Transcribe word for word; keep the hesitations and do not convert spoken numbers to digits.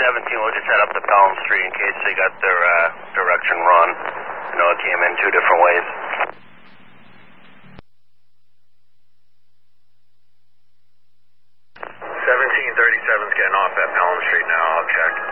seventeen will just head up to Pelham Street in case they got their uh, direction wrong. I know it came in two different ways. seventeen thirty-seven's getting off at Pelham Street now, I'll check.